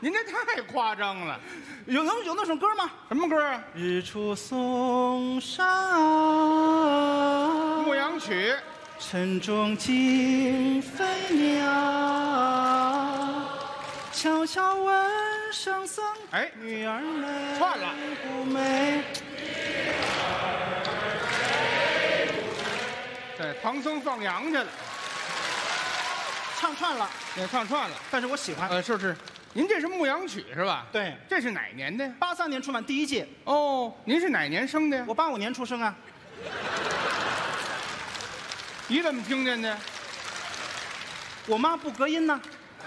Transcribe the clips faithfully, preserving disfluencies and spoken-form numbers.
您这太夸张了。 有能有那首歌吗？ 什么歌啊？ 日出嵩山， 牧羊曲。 晨钟惊飞鸟，悄悄问圣僧， 哎， 女儿美串了不美？ 对，唐僧放羊去了， 唱串了， 也唱串了。 但是我喜欢。 呃，是是，您这是牧羊曲是吧？ 对， 这是哪年的呀？ 八三年春晚第一届， 哦，您是哪年生的呀？ 我八五年出生啊。 你怎么听见的？ 我妈不隔音呢，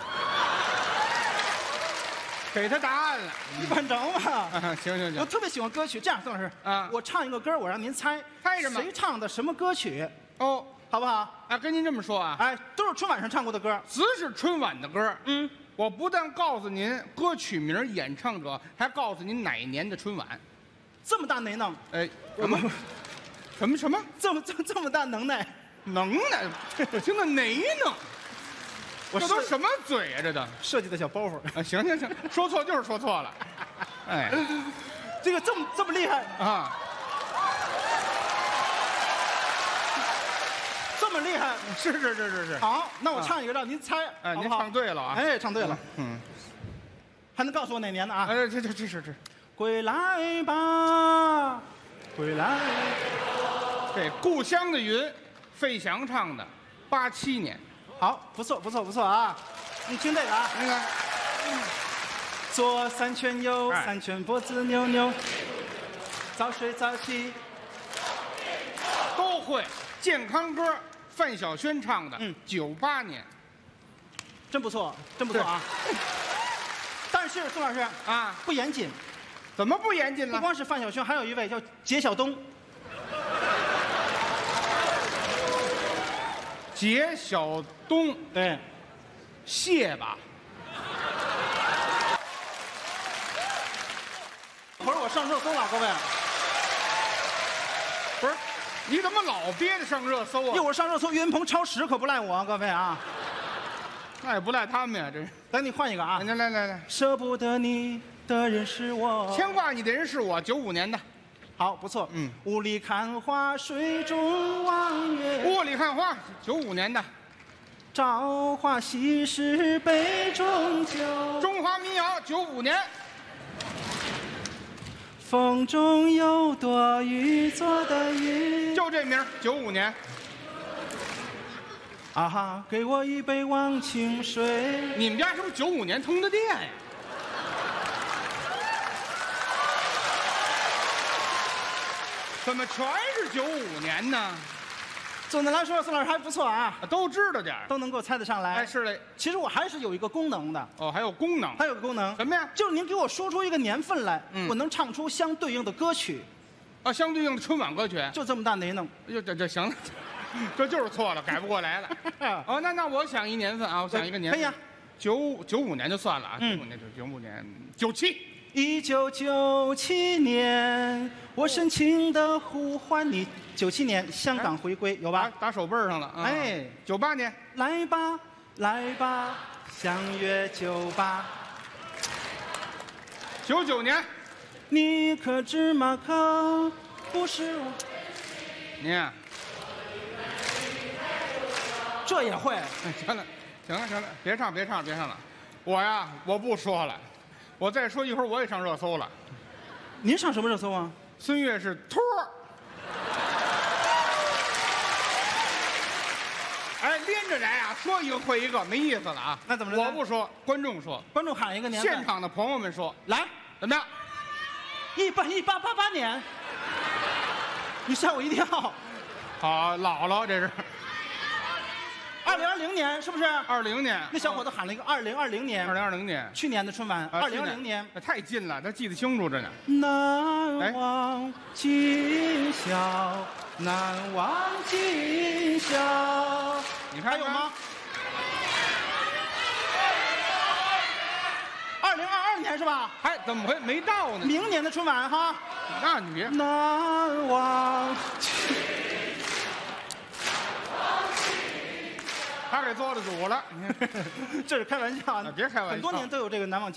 给他答案了。 你管着吗？ 啊，行行行， 我特别喜欢歌曲，这样，宋老师啊我唱一个歌，我让您猜， 猜什么谁唱的什么歌曲， 哦， 好不好？ 啊，跟您这么说啊， 哎，都是春晚上唱过的歌。 只是春晚的歌。 嗯， 我不但告诉您歌曲名、演唱者，还告诉您哪一年的春晚。 这么大能耐， 哎，什么？什么什么这么这么这么大能耐， 能耐？听着哪能？ 我设这都什么嘴啊？这都设计的小包袱， 啊！行行行，说错就是说错了。哎这个这么这么厉害， 啊， 这么厉害。 是是是是是。 好，那我唱一个让您猜， 哎，您好不好唱对了啊！ 哎，唱对了， 嗯， 还能告诉我哪年的啊？ 哎，这这这是这归来吧，归来。 这故乡的云，费翔唱的，八七年。 好，不错不错不错啊！你听这个啊， 那个左三圈右哎三圈，脖子扭扭，早睡早起。 都会。健康歌，范晓萱唱的， 嗯， 九八年真不错，真不错啊！但是宋老师啊， 不严谨， 怎么不严谨了？ 不光是范晓萱，还有一位叫杰晓东。 杰晓东， 对， 谢吧。 会儿我上热搜了，各位。 不是，你怎么老憋着上热搜啊？ 一会儿上热搜，岳云鹏超时可不赖我，各位啊！ 那也不赖他们呀，这是。 等你换一个啊！ 来来来来， 舍不得你的人是我。 牵挂你的人是我，九五年的。 好，不错。 嗯， 雾里看花，水中望月。 雾里看花，九五年的。 朝花夕拾杯中酒。 中华民谣，九五年。 风中有朵雨做的云。 就这名，九五年。 啊哈，给我一杯忘情水。 你们家是不是九五年通的电呀？怎么全是九五年呢？ 总的来说，宋老师还不错啊， 都知道点儿。 都能够猜得上来。 哎，是嘞。 其实我还是有一个功能的， 哦，还有功能。 还有个功能什么呀？ 就是您给我说出一个年份来， 嗯我能唱出相对应的歌曲， 啊，相对应的春晚歌曲。 就这么大能耐。 就这这行了，这就是错了，改不过来了。哦，那那我想一年份啊，我想一个年份。 可以啊， 九九五年就算了啊，九嗯五年就九五年，九七。 一九九七年，我深情的呼唤你。九七年香港回归，有吧？ 打打手背上了啊。 哎， 九八年。 来吧，来吧，相约酒吧。 九九年。 你可知马可不是我？ 您啊， 这也会？ 哎行了，行了，行了，别唱，别唱，别唱了。我呀，我不说了，我再说一会儿我也上热搜了。 您上什么热搜啊？ 孙越是托儿。哎，连着来啊，说一个会一个，没意思了啊。 那怎么着我不说，观众说， 观众喊一个年份。 现场的朋友们说， 来， 怎么样？ 一八一八八八年。你吓我一跳。 好，姥姥这是。 二零二零年是不是？ 二零年。 那小伙子喊了一个二零二零年。 二零二零年。 去年的春晚，二零二零年。 太近了，他记得清楚着呢。 难忘今宵，难忘今宵。 你看还有吗？二零二二年是吧？ 还怎么会没到呢？ 明年的春晚哈。 那你别。 难忘。 他给做了主了， 这是开玩笑， 别开玩笑， 很多年都有这个难忘。